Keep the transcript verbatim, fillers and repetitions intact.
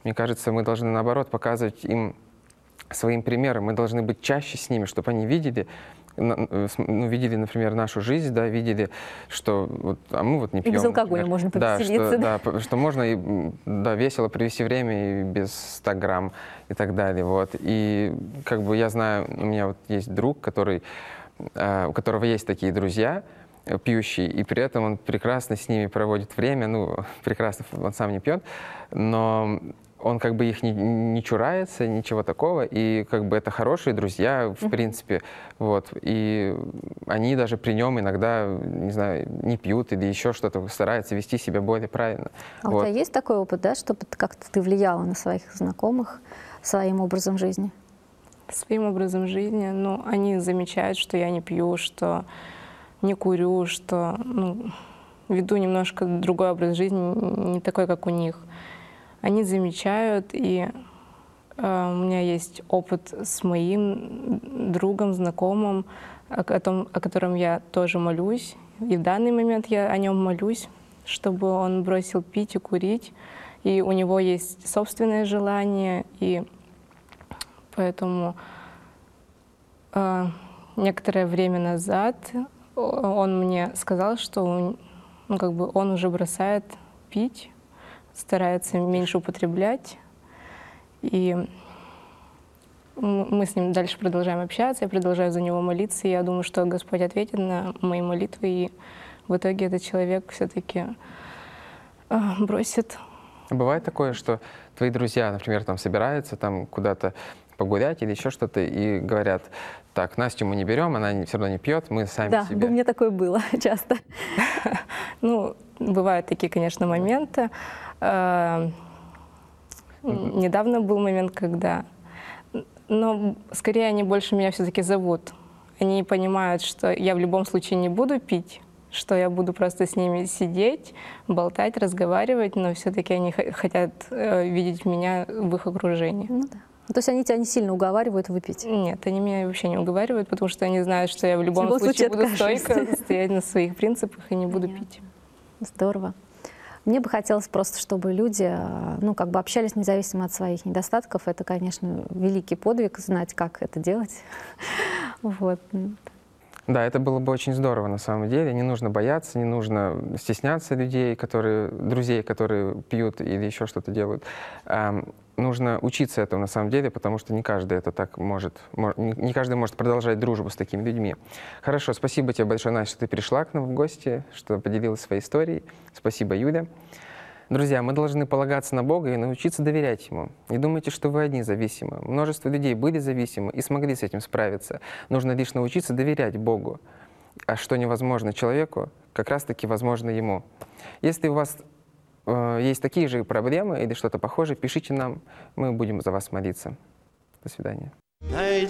Мне кажется, мы должны, наоборот, показывать им своим примером. Мы должны быть чаще с ними, чтобы они видели, ну, видели, например, нашу жизнь, да, видели, что вот, а мы вот не пьем. И без алкоголя например. можно Да, повеселиться. что, Да, да, что можно и, да, весело провести время и без ста грамм и так далее. Вот. И как бы я знаю, у меня вот есть друг, который, у которого есть такие друзья, пьющий, и при этом он прекрасно с ними проводит время, ну, прекрасно, он сам не пьет, но он как бы их не, не чурается, ничего такого, и как бы это хорошие друзья, в принципе, вот, и они даже при нем иногда, не знаю, не пьют или еще что-то, стараются вести себя более правильно. А вот. у тебя есть такой опыт, да, чтобы как-то ты влияла на своих знакомых своим образом жизни? Своим образом жизни, ну, они замечают, что я не пью, что не курю, что, ну, веду немножко другой образ жизни, не такой, как у них. Они замечают, и э, у меня есть опыт с моим другом, знакомым, о, о, том, о котором я тоже молюсь. И в данный момент я о нем молюсь, чтобы он бросил пить и курить. И у него есть собственное желание, и поэтому э, некоторое время назад он мне сказал, что ну, как бы он уже бросает пить, старается меньше употреблять. И мы с ним дальше продолжаем общаться, я продолжаю за него молиться, и я думаю, что Господь ответит на мои молитвы, и в итоге этот человек все-таки э, бросит. Бывает такое, что твои друзья, например, там собираются там куда-то погулять или еще что-то, и говорят: так, Настю мы не берем, она все равно не пьет, мы сами Да, себе. у меня такое было часто. Ну, бывают такие, конечно, моменты. Недавно был момент, когда... Но скорее они больше меня все-таки зовут. Они понимают, что я в любом случае не буду пить, что я буду просто с ними сидеть, болтать, разговаривать, но все-таки они хотят видеть меня в их окружении. Ну, да. То есть они тебя не сильно уговаривают выпить? Нет, они меня вообще не уговаривают, потому что они знают, что я в любом, в любом случае буду стойко стоять на своих принципах и не буду Понятно. пить. Здорово. Мне бы хотелось просто, чтобы люди, ну, как бы общались независимо от своих недостатков. Это, конечно, великий подвиг, знать, как это делать. Вот. Да, это было бы очень здорово на самом деле. Не нужно бояться, не нужно стесняться людей, которые, друзей, которые пьют или еще что-то делают. Эм, нужно учиться этому на самом деле, потому что не каждый это так может, мож, не, не каждый может продолжать дружбу с такими людьми. Хорошо, спасибо тебе большое, Настя, что ты пришла к нам в гости, что поделилась своей историей. Спасибо, Юля. Друзья, мы должны полагаться на Бога и научиться доверять Ему. Не думайте, что вы одни зависимы. Множество людей были зависимы и смогли с этим справиться. Нужно лишь научиться доверять Богу. А что невозможно человеку, как раз-таки возможно Ему. Если у вас э, есть такие же проблемы или что-то похожее, пишите нам, мы будем за вас молиться. До свидания.